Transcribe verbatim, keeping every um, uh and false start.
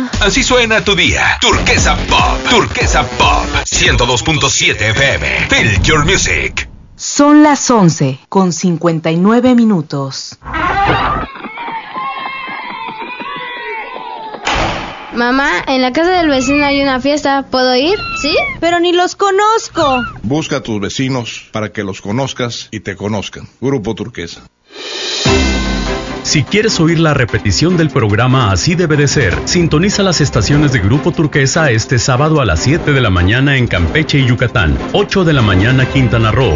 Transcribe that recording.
suena. Así suena tu día. Turquesa Pop. Turquesa Pop. ciento dos punto siete F M. Feel your music. Son las once con cincuenta y nueve minutos. Mamá, en la casa del vecino hay una fiesta. ¿Puedo ir? ¿Sí? Pero ni los conozco. Busca a tus vecinos para que los conozcas y te conozcan. Grupo Turquesa. Si quieres oír la repetición del programa Así Debe de Ser, sintoniza las estaciones de Grupo Turquesa este sábado a las siete de la mañana en Campeche y Yucatán, ocho de la mañana Quintana Roo,